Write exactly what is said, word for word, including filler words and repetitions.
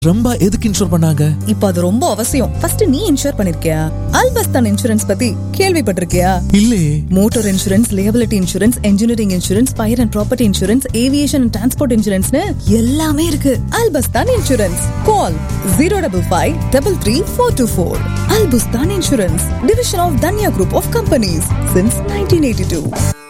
ரொம்ப எதுக்கு இன்சூர் பண்ணாங்க? இப்போ அது ரொம்ப அவசியம். ஃபர்ஸ்ட் நீ இன்சூர் பண்ணிருக்கியா? அல்பஸ்தான் இன்சூரன்ஸ் பத்தி கேள்விப்பட்டிருக்கியா? இல்லையே. Motor insurance, liability insurance, engineering insurance, fire and property insurance, aviation and transport இன்சூரன்ஸ்னு எல்லாமே இருக்கு. அல்பஸ்தான் insurance. Call zero double five double three four two four. அல்பஸ்தான் insurance, division of Dhanya group of companies since nineteen eighty two.